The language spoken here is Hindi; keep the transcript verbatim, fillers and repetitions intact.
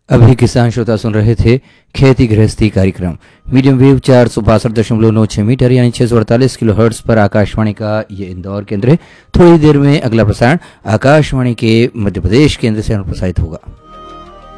अभी किसान श्रोता सुन रहे थे खेती गृहस्थी कार्यक्रम मीडियम वेव चार सौ बासठ दशमलव नौ छह मीटर यानी छह सौ अड़तालीस किलो हर्ट्ज पर आकाशवाणी का ये इंदौर केंद्र है। थोड़ी देर में अगला प्रसारण आकाशवाणी के मध्य प्रदेश केंद्र से प्रसारित होगा।